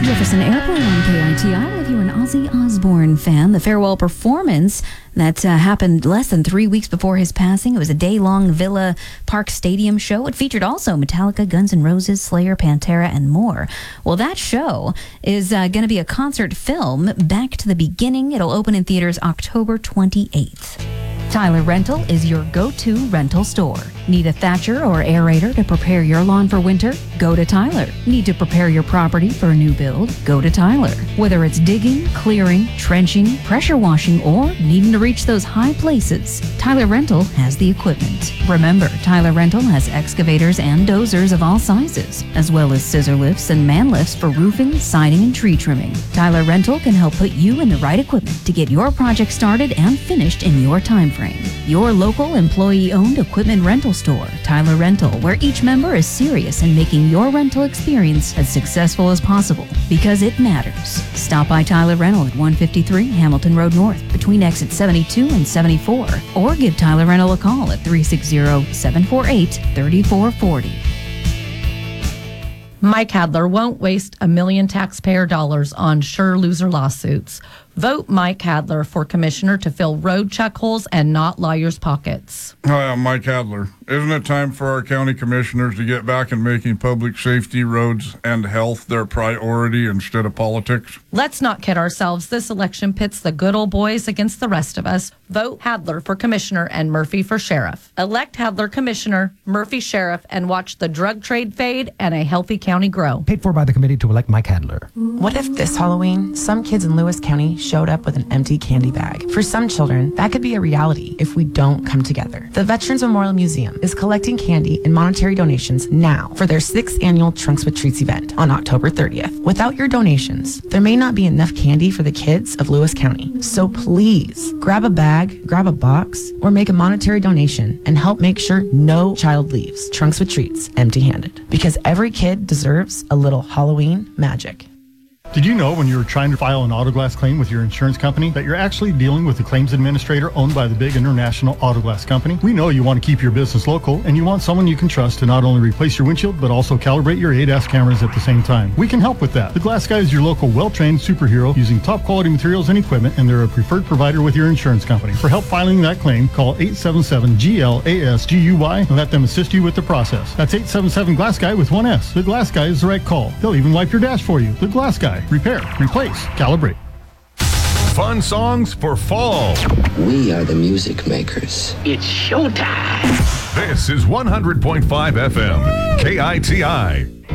Jefferson Airport on KITI with you, an Ozzy Osbourne fan. The farewell performance that happened less than 3 weeks before his passing. It was a day-long Villa Park Stadium show. It featured also Metallica, Guns N' Roses, Slayer, Pantera, and more. Well, that show is going to be a concert film, Back to the Beginning. It'll open in theaters October 28th. Tyler Rental is your go-to rental store. Need a thatcher or aerator to prepare your lawn for winter? Go to Tyler. Need to prepare your property for a new build? Go to Tyler. Whether it's digging, clearing, trenching, pressure washing, or needing to reach those high places, Tyler Rental has the equipment. Remember, Tyler Rental has excavators and dozers of all sizes, as well as scissor lifts and man lifts for roofing, siding, and tree trimming. Tyler Rental can help put you in the right equipment to get your project started and finished in your time frame. Your local employee-owned equipment rental store, Tyler Rental, where each member is serious in making your rental experience as successful as possible, because it matters. Stop by Tyler Rental at 153 Hamilton Road North, between exit 72 and 74, or give Tyler Rental a call at 360-748-3440. Mike Hadler won't waste $1 million taxpayer dollars on sure loser lawsuits. Vote Mike Hadler for commissioner to fill road check holes and not lawyers' pockets. Hi, I'm Mike Hadler. Isn't it time for our county commissioners to get back in making public safety, roads, and health their priority instead of politics? Let's not kid ourselves. This election pits the good old boys against the rest of us. Vote Hadler for commissioner and Murphy for sheriff. Elect Hadler commissioner, Murphy sheriff, and watch the drug trade fade and a healthy county grow. Paid for by the committee to elect Mike Hadler. What if this Halloween, some kids in Lewis County showed up with an empty candy bag? For some children, that could be a reality if we don't come together. The Veterans Memorial Museum is collecting candy and monetary donations now for their 6th annual Trunks with Treats event on October 30th. Without your donations, there may not be enough candy for the kids of Lewis County. So please, grab a bag, grab a box, or make a monetary donation and help make sure no child leaves Trunks with Treats empty-handed. Because every kid deserves a little Halloween magic. Did you know when you were trying to file an auto glass claim with your insurance company that you're actually dealing with the claims administrator owned by the big international auto glass company? We know you want to keep your business local and you want someone you can trust to not only replace your windshield but also calibrate your ADAS cameras at the same time. We can help with that. The Glass Guy is your local well-trained superhero using top quality materials and equipment, and they're a preferred provider with your insurance company. For help filing that claim, call 877-GLASGUY and let them assist you with the process. That's 877 Glass Guy with one S. The Glass Guy is the right call. They'll even wipe your dash for you. The Glass Guy. Repair, replace, calibrate. Fun songs for fall. We are the music makers. It's showtime. This is 100.5 FM, KITI.